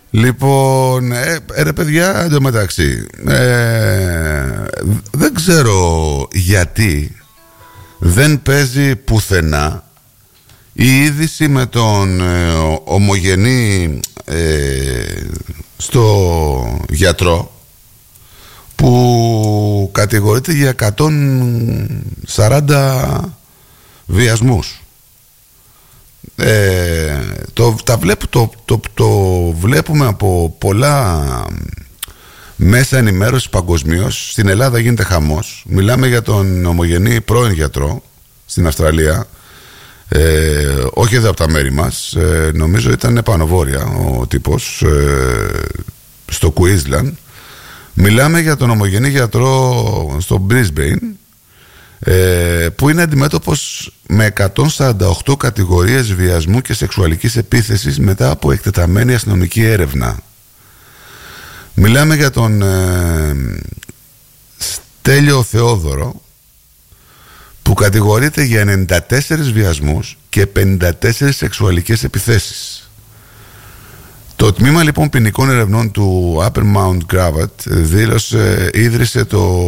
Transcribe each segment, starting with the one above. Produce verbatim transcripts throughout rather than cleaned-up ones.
Λοιπόν, ε, ε, ρε παιδιά, εντωμεταξύ, ε, δεν ξέρω γιατί δεν παίζει πουθενά η είδηση με τον ε, ομογενή ε, στο γιατρό που κατηγορείται για εκατόν σαράντα βιασμούς. Ε, το, τα βλέπω, το, το, το βλέπουμε από πολλά μέσα ενημέρωσης παγκοσμίως. Στην Ελλάδα γίνεται χαμός. Μιλάμε για τον ομογενή πρώην γιατρό στην Αυστραλία, ε, όχι εδώ από τα μέρη μας, ε, νομίζω ήταν πάνω βόρεια ο τύπος, ε, στο Queensland. Μιλάμε για τον ομογενή γιατρό στο Brisbane, ε, που είναι αντιμέτωπος με εκατόν σαράντα οκτώ κατηγορίες βιασμού και σεξουαλικής επίθεσης μετά από εκτεταμένη αστυνομική έρευνα. Μιλάμε για τον ε, Στέλιο Θεόδωρο, που κατηγορείται για ενενήντα τέσσερις βιασμούς και πενήντα τέσσερις σεξουαλικές επιθέσεις. Το τμήμα λοιπόν ποινικών ερευνών του Upper Mount Gravatt δήλωσε, ίδρυσε το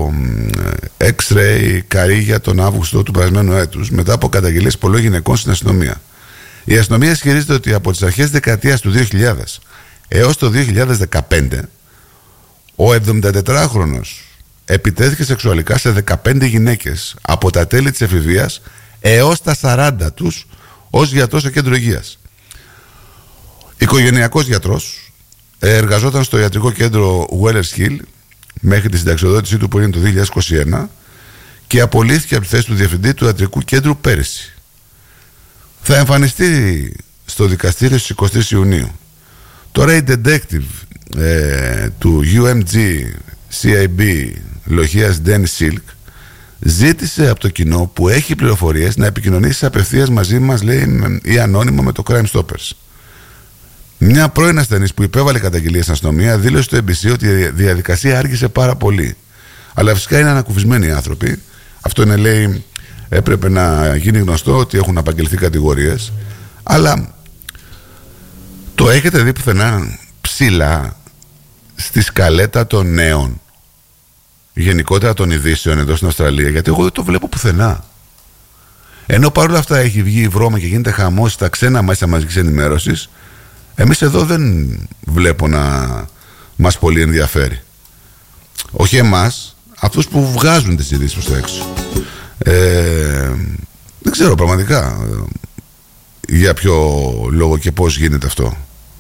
X-Ray Καρύγια τον Αύγουστο του περασμένου έτους μετά από καταγγελίες πολλών γυναικών στην αστυνομία. Η αστυνομία ισχυρίζεται ότι από τις αρχές της δεκαετίας του δύο χιλιάδες έως το δύο χιλιάδες δεκαπέντε ο εβδομηντατετράχρονος επιτέθηκε σεξουαλικά σε δεκαπέντε γυναίκες από τα τέλη της εφηβείας έως τα σαράντα τους ως γιατρός σε κέντρο υγείας. Οικογενειακός γιατρός, εργαζόταν στο ιατρικό κέντρο Wellers Hill μέχρι τη συνταξιοδότησή του που είναι το δύο χιλιάδες είκοσι ένα και απολύθηκε από τη θέση του διευθυντή του ιατρικού κέντρου πέρυσι. Θα εμφανιστεί στο δικαστήριο στις είκοσι τρεις Ιουνίου. Τώρα η detective ε, του γιου εμ τζι σι άι μπι Λοχείας Dennis Silk ζήτησε από το κοινό που έχει πληροφορίες να επικοινωνήσει απευθείας μαζί μας, λέει, ή ανώνυμα με το Crime Stoppers. Μια πρώην ασθενής που υπέβαλε καταγγελία στην αστυνομία δήλωσε στο έι μπι σι ότι η διαδικασία άργησε πάρα πολύ. Αλλά φυσικά είναι ανακουφισμένοι οι άνθρωποι. Αυτό είναι, λέει, έπρεπε να γίνει γνωστό ότι έχουν απαγγελθεί κατηγορίες. Αλλά το έχετε δει πουθενά ψηλά στη σκαλέτα των νέων, γενικότερα των ειδήσεων εδώ στην Αυστραλία? Γιατί εγώ δεν το βλέπω πουθενά. Ενώ παρόλα αυτά έχει βγει η βρώμα και γίνεται χαμός στα ξένα μέσα μαζικής ενημέρωσης, εμείς εδώ δεν βλέπω να μας πολύ ενδιαφέρει. Όχι εμάς, αυτούς που βγάζουν τις ειδήσεις προς τα έξω. Ε, δεν ξέρω πραγματικά για ποιο λόγο και πώς γίνεται αυτό.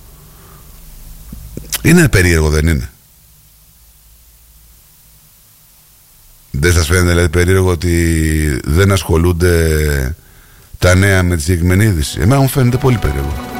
Είναι περίεργο, δεν είναι? Δεν σας φαίνεται δηλαδή περίεργο ότι δεν ασχολούνται τα νέα με τη συγκεκριμένη είδηση? Εμένα μου φαίνεται πολύ περίεργο.